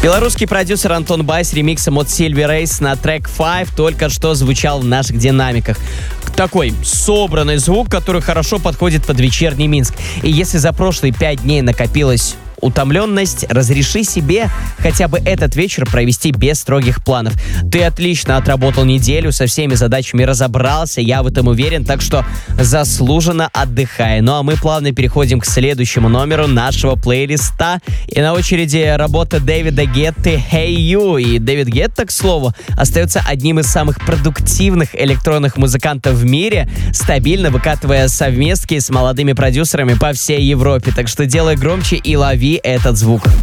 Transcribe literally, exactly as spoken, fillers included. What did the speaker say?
Белорусский продюсер Антон Бай с ремиксом от Silver Race на трек пять только что звучал в наших динамиках. Такой собранный звук, который хорошо подходит под вечерний Минск. И если за прошлые пять дней накопилась утомленность, разреши себе хотя бы этот вечер провести без строгих планов. Ты отлично отработал неделю, со всеми задачами разобрался, я в этом уверен, так что заслуженно отдыхай. Ну а мы плавно переходим к следующему номеру нашего плейлиста. И на очереди работа Дэвида Гетты «Hey You». И Дэвид Гетта, к слову, остается одним из самых продуктивных электронных музыкантов в мире, стабильно выкатывая совместки с молодыми продюсерами по всей Европе. Так что делай громче и лови этот звук.